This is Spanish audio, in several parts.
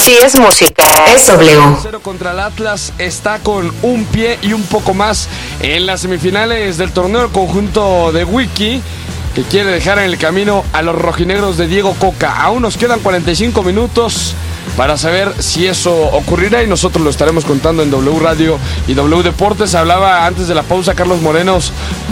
Sí, es música, es W. Cero contra el Atlas está con un pie y un poco más en las semifinales del torneo. El conjunto de Wiki, que quiere dejar en el camino a los rojinegros de Diego Coca. Aún nos quedan 45 minutos para saber si eso ocurrirá y nosotros lo estaremos contando en W Radio y W Deportes. Hablaba antes de la pausa Carlos Moreno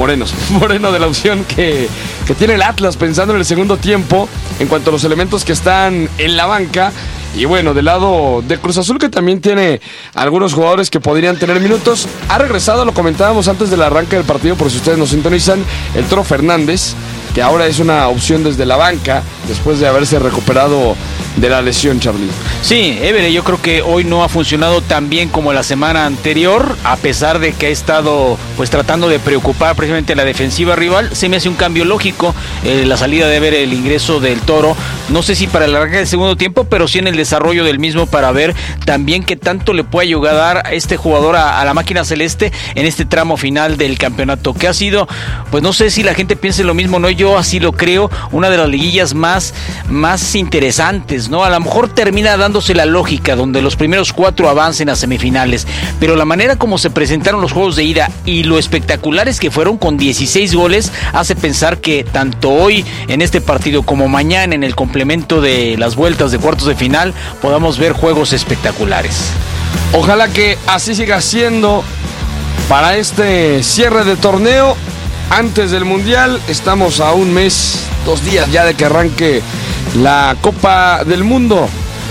de la opción que tiene el Atlas pensando en el segundo tiempo en cuanto a los elementos que están en la banca. Y bueno, del lado de Cruz Azul, que también tiene algunos jugadores que podrían tener minutos. Ha regresado, lo comentábamos antes del arranque del partido, por si ustedes nos sintonizan, el Toro Fernández, que ahora es una opción desde la banca, después de haberse recuperado de la lesión, Charlie. Sí, Évere, yo creo que hoy no ha funcionado tan bien como la semana anterior, a pesar de que ha estado pues tratando de preocupar precisamente a la defensiva rival. Se me hace un cambio lógico la salida de Évere, el ingreso del Toro, no sé si para el arranque del segundo tiempo, pero sí en el desarrollo del mismo, para ver también qué tanto le puede ayudar a este jugador a la máquina celeste en este tramo final del campeonato, que ha sido, pues no sé si la gente piense lo mismo, no, yo así lo creo, una de las liguillas más interesantes, ¿no? A lo mejor termina dándose la lógica donde los primeros 4 avancen a semifinales, pero la manera como se presentaron los juegos de ida y lo espectaculares que fueron con 16 goles hace pensar que tanto hoy en este partido como mañana en el complemento de las vueltas de cuartos de final podamos ver juegos espectaculares. Ojalá que así siga siendo para este cierre de torneo antes del Mundial. Estamos a un mes, 2 días ya de que arranque la Copa del Mundo.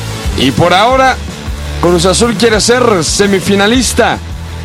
Y por ahora, Cruz Azul quiere ser semifinalista.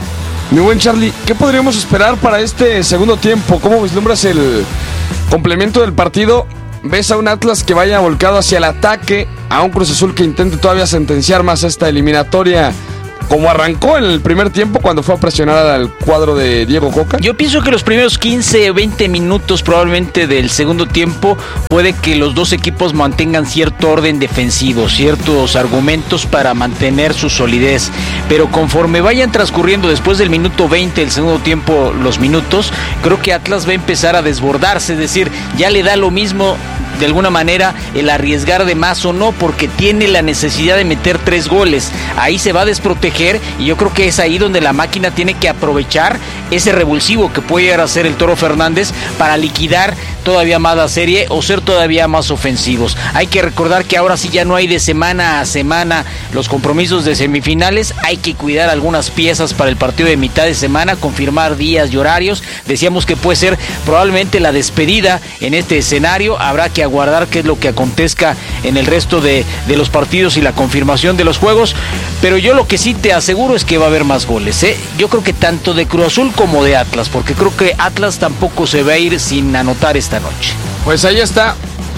Mi buen Charlie, ¿qué podríamos esperar para este segundo tiempo? ¿Cómo vislumbras el complemento del partido? ¿Ves a un Atlas que vaya volcado hacia el ataque? ¿A un Cruz Azul que intente todavía sentenciar más esta eliminatoria, como arrancó en el primer tiempo cuando fue a presionar al cuadro de Diego Coca? Yo pienso que los primeros 15 o 20 minutos probablemente del segundo tiempo puede que los dos equipos mantengan cierto orden defensivo, ciertos argumentos para mantener su solidez, pero conforme vayan transcurriendo después del minuto 20 del segundo tiempo los minutos, creo que Atlas va a empezar a desbordarse, es decir, ya le da lo mismo de alguna manera el arriesgar de más o no, porque tiene la necesidad de meter 3 goles, ahí se va a desproteger y yo creo que es ahí donde la máquina tiene que aprovechar ese revulsivo que puede llegar a ser el Toro Fernández para liquidar todavía más la serie o ser todavía más ofensivos. Hay que recordar que ahora sí ya no hay de semana a semana los compromisos de semifinales, hay que cuidar algunas piezas para el partido de mitad de semana, confirmar días y horarios. Decíamos que puede ser probablemente la despedida en este escenario, habrá que aguardar qué es lo que acontezca en el resto de los partidos y la confirmación de los juegos, pero yo lo que sí te aseguro es que va a haber más goles, ¿eh? Yo creo que tanto de Cruz Azul como de Atlas, porque creo que Atlas tampoco se va a ir sin anotar esta noche. Pues ahí está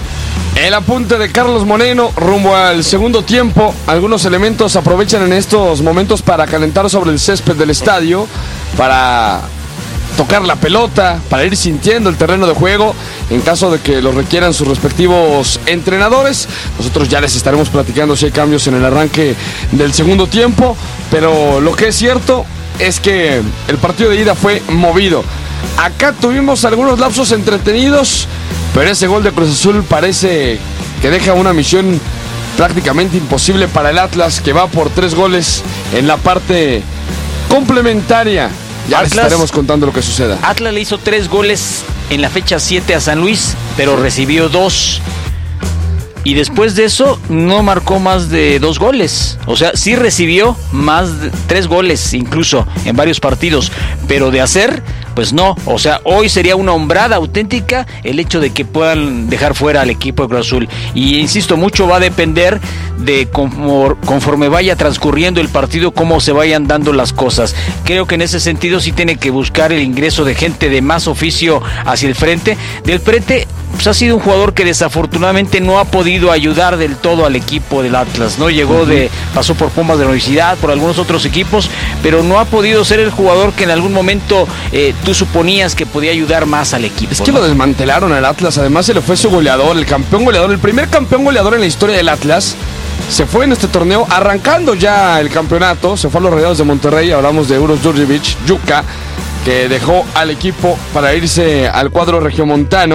el apunte de Carlos Moreno rumbo al segundo tiempo. Algunos elementos aprovechan en estos momentos para calentar sobre el césped del estadio, para tocar la pelota, para ir sintiendo el terreno de juego en caso de que lo requieran sus respectivos entrenadores. Nosotros ya les estaremos platicando si hay cambios en el arranque del segundo tiempo, pero lo que es cierto es que el partido de ida fue movido. Acá tuvimos algunos lapsos entretenidos, pero ese gol de Cruz Azul parece que deja una misión prácticamente imposible para el Atlas, que va por 3 goles en la parte complementaria. Ya les estaremos contando lo que suceda. Atlas le hizo 3 goles en la fecha 7 a San Luis, pero recibió 2. Y después de eso no marcó más de 2 goles. O sea, sí recibió más de 3 goles incluso en varios partidos, pero de hacer, pues no. O sea, hoy sería una hombrada auténtica el hecho de que puedan dejar fuera al equipo de Cruz Azul. Y insisto, mucho va a depender de conforme vaya transcurriendo el partido, cómo se vayan dando las cosas. Creo que en ese sentido sí tiene que buscar el ingreso de gente de más oficio hacia el frente. Del frente, pues ha sido un jugador que desafortunadamente no ha podido ayudar del todo al equipo del Atlas, ¿no? Pasó por Pumas de la Universidad, por algunos otros equipos, pero no ha podido ser el jugador que en algún momento tú suponías que podía ayudar más al equipo. Es que lo desmantelaron al Atlas, además se le fue su goleador, el campeón goleador, el primer campeón goleador en la historia del Atlas. Se fue en este torneo, arrancando ya el campeonato, se fue a los Rayados de Monterrey. Hablamos de Uros Djurdjevic, Yuka, que dejó al equipo para irse al cuadro regiomontano.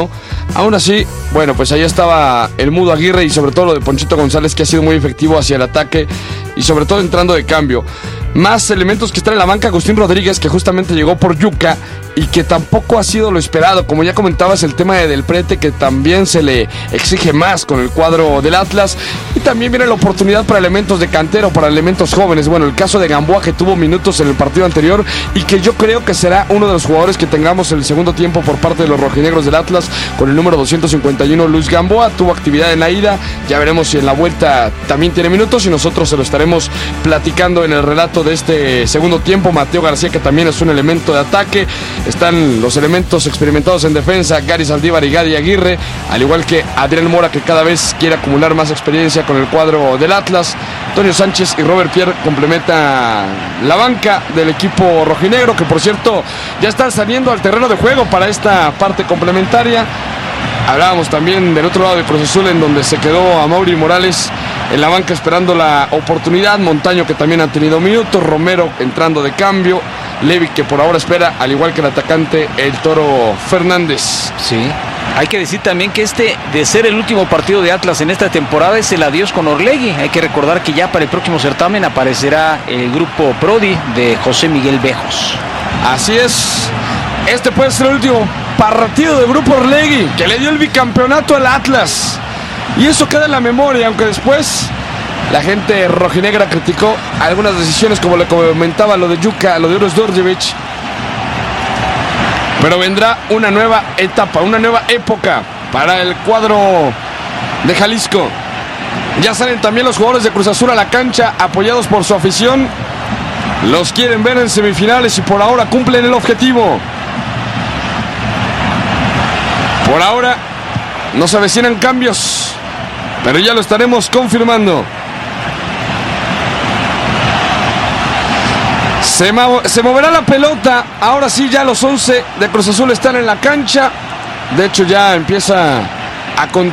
Aún así, bueno, pues ahí estaba el Mudo Aguirre y sobre todo lo de Ponchito González, que ha sido muy efectivo hacia el ataque y sobre todo entrando de cambio. Más elementos que están en la banca, Agustín Rodríguez, que justamente llegó por Yuca y que tampoco ha sido lo esperado. Como ya comentabas, el tema de Del Prete, que también se le exige más con el cuadro del Atlas. Y también viene la oportunidad para elementos de cantera o para elementos jóvenes. Bueno, el caso de Gamboa, que tuvo minutos en el partido anterior y que yo creo que será uno de los jugadores que tengamos en el segundo tiempo por parte de los rojinegros del Atlas, con el número 251, Luis Gamboa. Tuvo actividad en la ida, ya veremos si en la vuelta también tiene minutos y nosotros se lo estaremos platicando en el relato de este segundo tiempo. Mateo García, que también es un elemento de ataque. Están los elementos experimentados en defensa, Gary Saldívar y Gary Aguirre, al igual que Adrián Mora, que cada vez quiere acumular más experiencia con el cuadro del Atlas. Antonio Sánchez y Robert Pierre complementa la banca del equipo rojinegro, que por cierto ya están saliendo al terreno de juego para esta parte complementaria. Hablábamos también del otro lado de Cruz Azul, en donde se quedó a Mauri Morales en la banca esperando la oportunidad. Montaño, que también ha tenido minutos. Romero entrando de cambio. Levi, que por ahora espera, al igual que el atacante el Toro Fernández. Sí. Hay que decir también que de ser el último partido de Atlas en esta temporada, es el adiós con Orlegui. Hay que recordar que ya para el próximo certamen aparecerá el grupo Prodi de José Miguel Bejos. Así es. Este puede ser el último partido de Grupo Orlegui, que le dio el bicampeonato al Atlas. Y eso queda en la memoria, aunque después la gente rojinegra criticó algunas decisiones, como le comentaba, lo de Yuca, lo de Uros Djordjevic. Pero vendrá una nueva etapa, una nueva época para el cuadro de Jalisco. Ya salen también los jugadores de Cruz Azul a la cancha, apoyados por su afición. Los quieren ver en semifinales y por ahora cumplen el objetivo. Por ahora no se avecinan cambios, pero ya lo estaremos confirmando. Se moverá la pelota. Ahora sí, ya los 11 de Cruz Azul están en la cancha. De hecho, ya empieza a